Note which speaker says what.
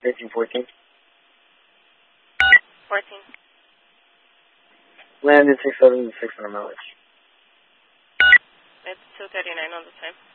Speaker 1: 1314.
Speaker 2: 14.
Speaker 1: Landed 676 on a mileage.
Speaker 2: It's 2:39 all the time.